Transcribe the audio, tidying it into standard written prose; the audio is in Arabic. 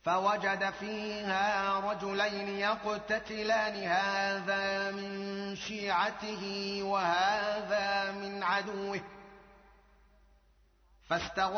فوجد فيها رجلين يقتتلان هذا من شيعته وهذا من عدوه